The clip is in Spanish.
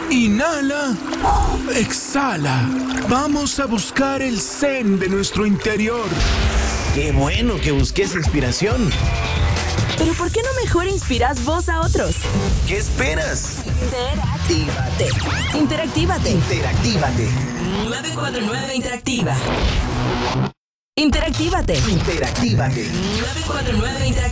Inhala. Exhala. Vamos a buscar el zen de nuestro interior. ¡Qué bueno que busques inspiración! Pero ¿por qué no mejor inspiras vos a otros? ¿Qué esperas? Interactívate. 949 Interactiva. Interactívate. 949 Interactiva.